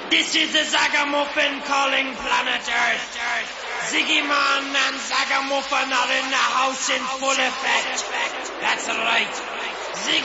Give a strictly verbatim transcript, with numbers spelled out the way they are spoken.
This is the Zagamuffin calling planet Earth. Ziggy Man and Zagamuffin are in the house in full effect. That's right. Ziggy